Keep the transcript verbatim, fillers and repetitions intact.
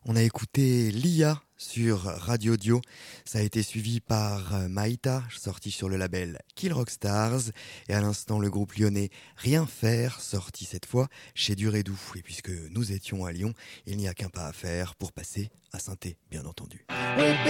On a écouté Lia sur Radio Dio. Ça a été suivi par Maïta, sorti sur le label Kill Rock Stars. Et à l'instant, le groupe lyonnais Rien Faire, sorti cette fois chez Durédou. Et puisque nous étions à Lyon, il n'y a qu'un pas à faire pour passer à Saint-Thé, bien entendu.